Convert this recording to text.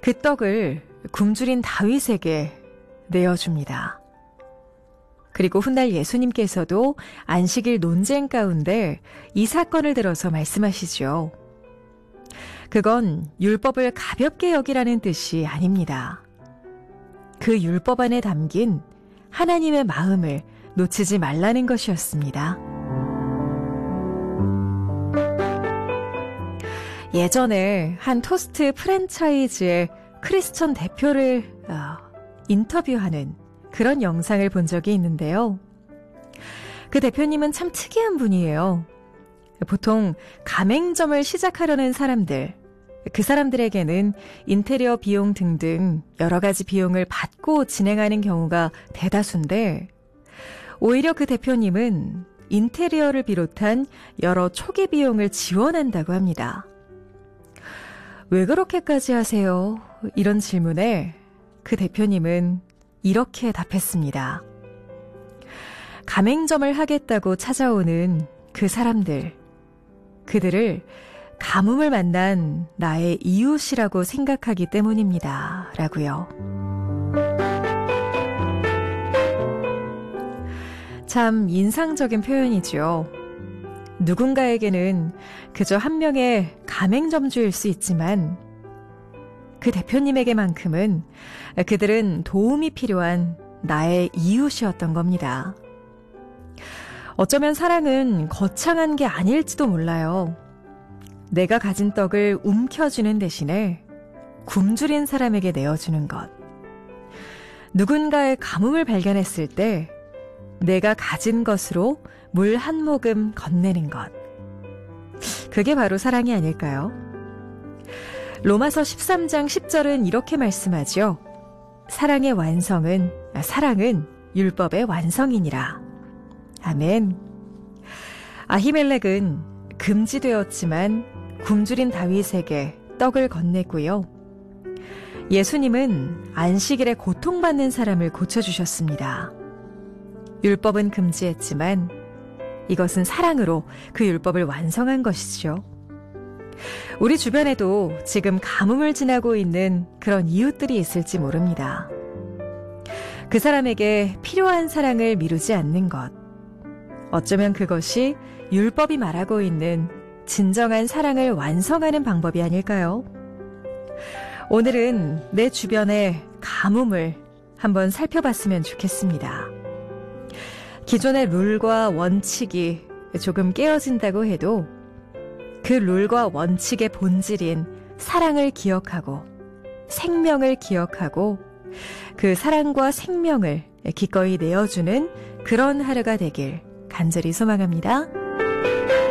그 떡을 굶주린 다윗에게 내어줍니다. 그리고 훗날 예수님께서도 안식일 논쟁 가운데 이 사건을 들어서 말씀하시죠. 그건 율법을 가볍게 여기라는 뜻이 아닙니다. 그 율법 안에 담긴 하나님의 마음을 놓치지 말라는 것이었습니다. 예전에 한 토스트 프랜차이즈의 크리스천 대표를 인터뷰하는 그런 영상을 본 적이 있는데요. 그 대표님은 참 특이한 분이에요. 보통 가맹점을 시작하려는 사람들, 그 사람들에게는 인테리어 비용 등등 여러 가지 비용을 받고 진행하는 경우가 대다수인데, 오히려 그 대표님은 인테리어를 비롯한 여러 초기 비용을 지원한다고 합니다. 왜 그렇게까지 하세요? 이런 질문에 그 대표님은 이렇게 답했습니다. 가맹점을 하겠다고 찾아오는 그 사람들, 그들을 가뭄을 만난 나의 이웃이라고 생각하기 때문입니다. 라고요. 참 인상적인 표현이죠. 누군가에게는 그저 한 명의 가맹점주일 수 있지만 그 대표님에게만큼은 그들은 도움이 필요한 나의 이웃이었던 겁니다. 어쩌면 사랑은 거창한 게 아닐지도 몰라요. 내가 가진 떡을 움켜쥐는 대신에 굶주린 사람에게 내어주는 것. 누군가의 가뭄을 발견했을 때 내가 가진 것으로 물 한 모금 건네는 것. 그게 바로 사랑이 아닐까요? 로마서 13장 10절은 이렇게 말씀하죠. 사랑은 율법의 완성이니라. 아멘. 아히멜렉은 금지되었지만 굶주린 다윗에게 떡을 건네고요. 예수님은 안식일에 고통받는 사람을 고쳐주셨습니다. 율법은 금지했지만 이것은 사랑으로 그 율법을 완성한 것이죠. 우리 주변에도 지금 가뭄을 지나고 있는 그런 이웃들이 있을지 모릅니다. 그 사람에게 필요한 사랑을 미루지 않는 것. 어쩌면 그것이 율법이 말하고 있는 진정한 사랑을 완성하는 방법이 아닐까요? 오늘은 내 주변의 가뭄을 한번 살펴봤으면 좋겠습니다. 기존의 룰과 원칙이 조금 깨어진다고 해도 그 룰과 원칙의 본질인 사랑을 기억하고 생명을 기억하고 그 사랑과 생명을 기꺼이 내어주는 그런 하루가 되길 간절히 소망합니다.